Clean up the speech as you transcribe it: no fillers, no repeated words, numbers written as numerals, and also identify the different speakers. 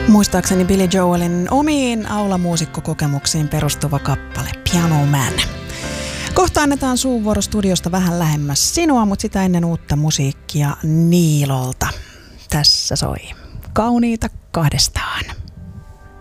Speaker 1: Muistaakseni Billy Joelin omiin aulamuusikkokokemuksiin perustuva kappale Piano Man. Kohta annetaan suunvuoro studiosta vähän lähemmäs sinua, mutta sitä ennen uutta musiikkia Niilolta. Tässä soi Kauniita kahdestaan.